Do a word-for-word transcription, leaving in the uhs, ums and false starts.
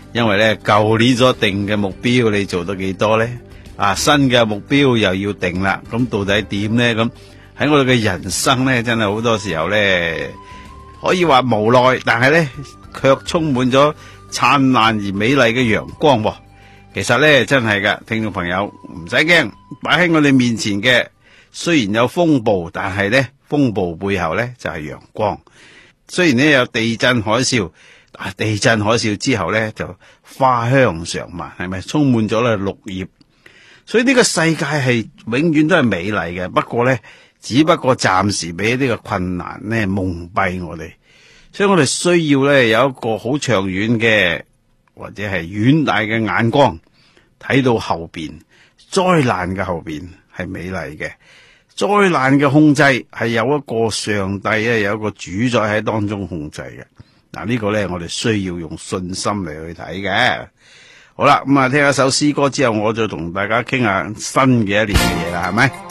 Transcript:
因為咧舊年所定嘅目標你做到幾多咧？啊，新嘅目標又要定啦，咁到底點咧？咁喺我哋嘅人生咧，真係好多時候咧，可以話無奈，但係咧卻充滿咗燦爛而美麗嘅陽光喎。其實咧真係噶，聽眾朋友唔使驚，擺喺我哋面前嘅雖然有風暴，但係咧風暴背後咧就係陽光。雖然咧有地震海嘯，啊地震海嘯之後咧就花香常漫，係咪充滿咗咧綠葉？所以呢個世界係永遠都係美麗嘅，不過咧只不過暫時俾呢個困難咧蒙蔽我哋，所以我哋需要咧有一個好長遠嘅或者係遠大嘅眼光，睇到後邊災難嘅後邊係美麗嘅，災難嘅控制係有一個上帝咧，有一個主宰喺當中控制嘅。嗱，呢個咧我哋需要用信心嚟去睇嘅。好啦，咁啊聽一首詩歌之後，我就同大家傾下新嘅一年嘅嘢啦，係咪？